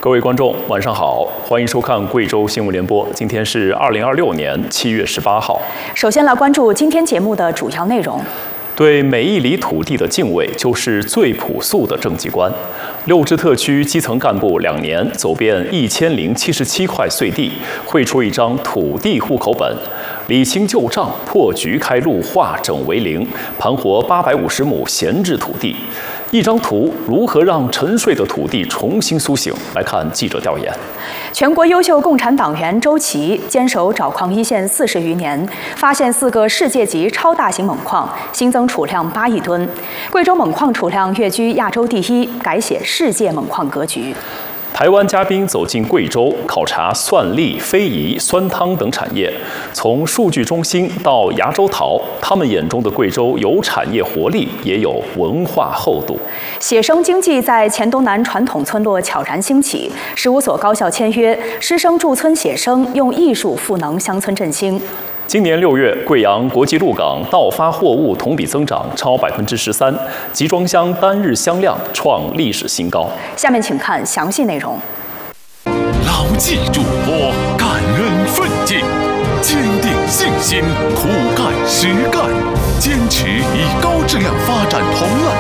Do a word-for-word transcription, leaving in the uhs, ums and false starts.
各位观众，晚上好，欢迎收看贵州新闻联播。今天是二零二六年七月十八号。 首先来关注今天节目的主要内容。 对每一厘土地的敬畏，就是最朴素的政绩观。六支特区基层干部两年走遍一千零七十七块碎地，绘出一张土地户口本，理清旧账，破局开路，化整为零，盘活八百五十亩闲置土地。一张图如何让沉睡的土地重新苏醒？来看记者调研。 全国优秀共产党员周琦坚守沼矿一线四十余年，发现四个世界级超大型锰矿，新增储量八亿吨。贵州锰矿储量跃居亚洲第一，改写世界锰矿格局。 台湾嘉宾走进贵州，考察蒜粒、非遗、酸汤等产业。从数据中心到牙洲桃，他们眼中的贵州有产业活力，也有文化厚度。 写生经济在黔东南传统村落悄然兴起，十五所高校签约，师生驻村写生，用艺术赋能乡村振兴。 今年六月，贵阳国际鹿港到发货物同比增长超百分之十三，集装箱单日销量创历史新高。 下面请看详细内容。 牢记嘱托，感恩奋进，坚定信心，苦干实干，坚持以高质量发展同案